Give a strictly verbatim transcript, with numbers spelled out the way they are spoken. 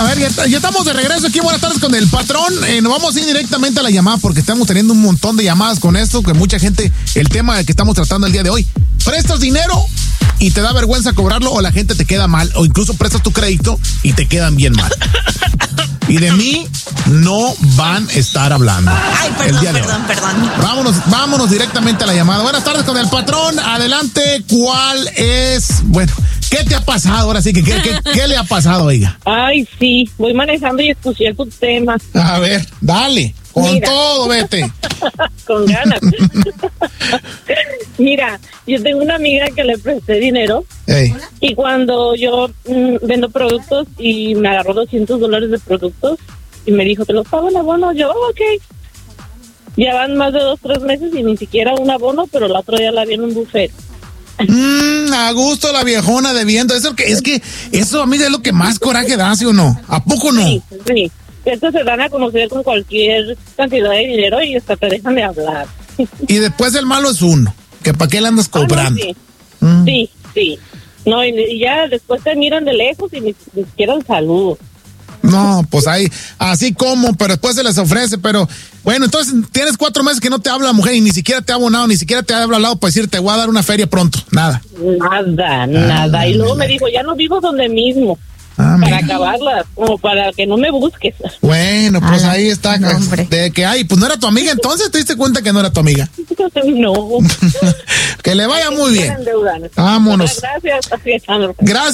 ver, ya, ya estamos de regreso aquí. Buenas tardes con el patrón. Eh, nos vamos a ir directamente a la llamada porque estamos teniendo un montón de llamadas con esto, que mucha gente, el tema que estamos tratando el día de hoy. ¿Prestas dinero y te da vergüenza cobrarlo o la gente te queda mal? O incluso prestas tu crédito y te quedan bien mal. Y de mí no van a estar hablando. Ay, perdón, perdón, perdón. Vámonos, vámonos directamente a la llamada. Buenas tardes con el patrón. Adelante, ¿cuál es? Bueno, ¿qué te ha pasado? Ahora sí, que ¿qué, qué, qué le ha pasado, oiga? Ay, sí, voy manejando y escuché tu tema. A ver, dale, con Mira. todo, vete. Con ganas. Mira, yo tengo una amiga que le presté dinero. Hey. Y cuando yo mmm, vendo productos y me agarró doscientos dólares de productos y me dijo, te los pago en abono. Yo, oh, ok. Ya van más de dos, tres meses y ni siquiera un abono, pero la otra día la vi en un buffet. Mm, a gusto la viejona debiendo. Eso que es que eso, amiga, es lo que más coraje da, ¿sí o no? ¿A poco no? Sí, sí. Estos se dan a conocer con cualquier cantidad de dinero y hasta te dejan de hablar. Y después el malo es uno, que para qué le andas cobrando. Ah, no, sí. Mm. sí, sí. No, y, y ya después te miran de lejos y ni, ni siquiera un saludo. No, pues ahí, así como, pero después se les ofrece, pero bueno, entonces tienes cuatro meses que no te habla la mujer y ni siquiera te ha abonado, ni siquiera te ha hablado para decir, te voy a dar una feria pronto, nada. Nada, ah, nada. Y luego me dijo, ya no vivo donde mismo. Ah, para mira. acabarla, como para que no me busques. Bueno, pues ah, ahí está. No, de que hay, pues no era tu amiga, entonces te diste cuenta que no era tu amiga. No. Que le vaya muy bien. Vámonos. Gracias. Gracias.